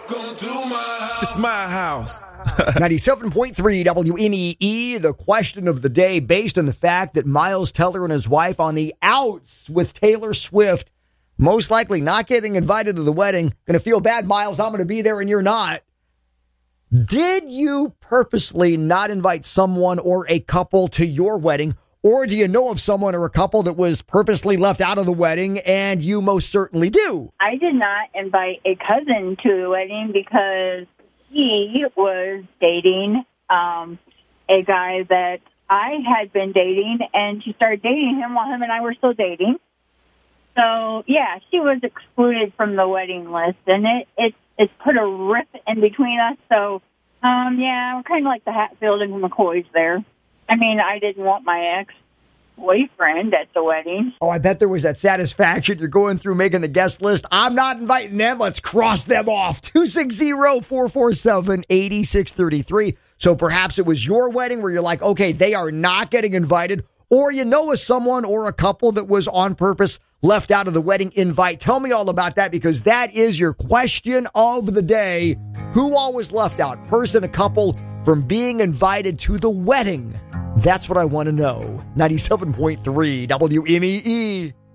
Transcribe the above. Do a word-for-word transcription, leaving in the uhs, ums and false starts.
Welcome to my house. It's my house. ninety-seven point three W M E E, the question of the day, based on the fact that Miles Teller and his wife on the outs with Taylor Swift, most likely not getting invited to the wedding. Going to feel bad, Miles. I'm going to be there and you're not. Did you purposely not invite someone or a couple to your wedding? Or do you know of someone or a couple that was purposely left out of the wedding, and you most certainly do? I did not invite a cousin to the wedding because he was dating um, a guy that I had been dating, and she started dating him while him and I were still dating. So, yeah, she was excluded from the wedding list, and it, it, it put a rift in between us. So, um, yeah, we're kind of like the Hatfield and McCoys there. I mean, I didn't want my ex-boyfriend at the wedding. Oh, I bet there was that satisfaction. You're going through making the guest list. I'm not inviting them. Let's cross them off. two six zero, four four seven, eight six three three. So perhaps it was your wedding where you're like, okay, they are not getting invited. Or you know of someone or a couple that was on purpose left out of the wedding invite. Tell me all about that, because that is your question of the day. Who all was left out? Person, a couple, from being invited to the wedding. That's what I want to know. ninety-seven point three W M E E.